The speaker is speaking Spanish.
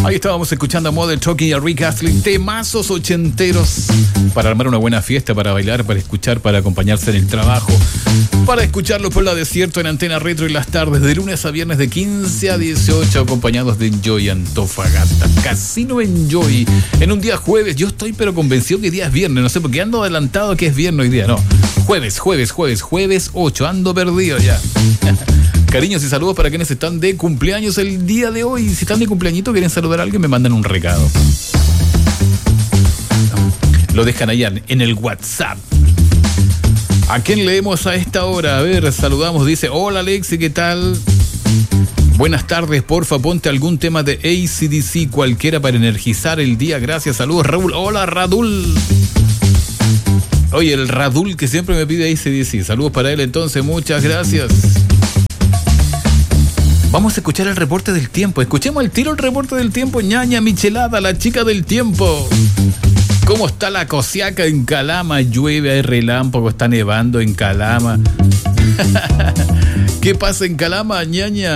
Ahí estábamos escuchando a Modern Talking y a Rick Astley, temazos ochenteros para armar una buena fiesta, para bailar, para escuchar, para acompañarse en el trabajo, para escucharlo por la Desierto en Antena Retro en las tardes de lunes a viernes de 15 a 18, acompañados de Enjoy Antofagasta, Casino Enjoy, en un día jueves. Yo estoy pero convencido que día es viernes, no sé por qué ando adelantado que es viernes hoy día, no, jueves 8, ando perdido ya. Cariños y saludos para quienes están de cumpleaños el día de hoy. Si están de cumpleañito, quieren saludar a alguien, me mandan un recado. Lo dejan allá en el WhatsApp. ¿A quién leemos a esta hora? A ver, saludamos, dice, hola Alexi, ¿qué tal? Buenas tardes, porfa, ponte algún tema de AC/DC, cualquiera para energizar el día. Gracias, saludos, Raúl. Hola, Radul. Oye, el Radul que siempre me pide AC/DC. Saludos para él entonces, muchas gracias. Vamos a escuchar el reporte del tiempo. Escuchemos al tiro el reporte del tiempo. Ñaña Michelada, la chica del tiempo. ¿Cómo está la cosiaca en Calama? Llueve, hay relámpago, está nevando en Calama. ¿Qué pasa en Calama, Ñaña?